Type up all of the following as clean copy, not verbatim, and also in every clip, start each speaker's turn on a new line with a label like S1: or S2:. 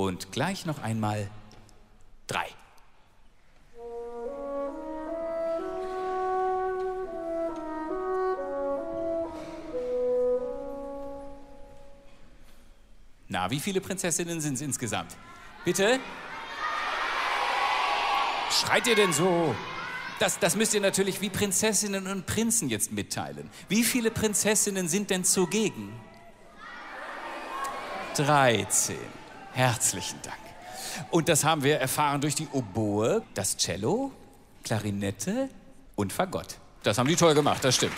S1: Und gleich noch einmal 3. Na, wie viele Prinzessinnen sind es insgesamt? Bitte? Schreit ihr denn so? Das müsst ihr natürlich wie Prinzessinnen und Prinzen jetzt mitteilen. Wie viele Prinzessinnen sind denn zugegen? 13. Herzlichen Dank. Und das haben wir erfahren durch die Oboe, das Cello, Klarinette und Fagott. Das haben die toll gemacht, das stimmt.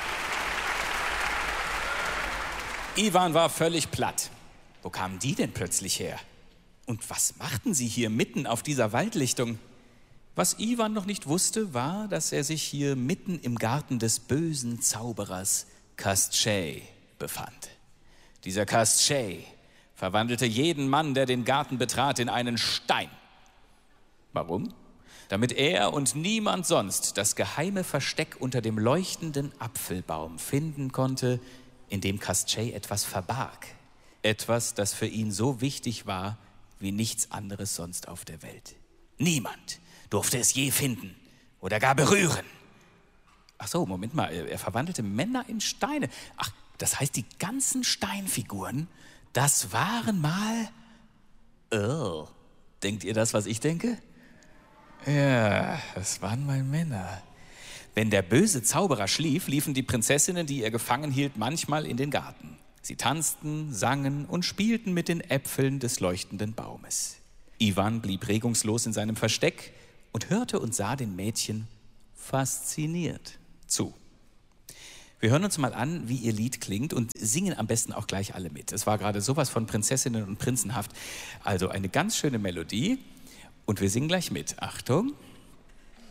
S1: Iwan war völlig platt. Wo kamen die denn plötzlich her? Und was machten sie hier mitten auf dieser Waldlichtung? Was Iwan noch nicht wusste, war, dass er sich hier mitten im Garten des bösen Zauberers Kastschei befand. Dieser Kastschei verwandelte jeden Mann, der den Garten betrat, in einen Stein. Warum? Damit er und niemand sonst das geheime Versteck unter dem leuchtenden Apfelbaum finden konnte, in dem Kastschei etwas verbarg. Etwas, das für ihn so wichtig war wie nichts anderes sonst auf der Welt. Niemand durfte es je finden oder gar berühren. Ach so, Moment mal, er verwandelte Männer in Steine. Ach, das heißt, die ganzen Steinfiguren, das waren mal... Oh, denkt ihr das, was ich denke? Ja, das waren mal Männer. Wenn der böse Zauberer schlief, liefen die Prinzessinnen, die er gefangen hielt, manchmal in den Garten. Sie tanzten, sangen und spielten mit den Äpfeln des leuchtenden Baumes. Iwan blieb regungslos in seinem Versteck und hörte und sah den Mädchen fasziniert zu. Wir hören uns mal an, wie ihr Lied klingt und singen am besten auch gleich alle mit. Es war gerade sowas von Prinzessinnen und Prinzenhaft. Also eine ganz schöne Melodie und wir singen gleich mit. Achtung!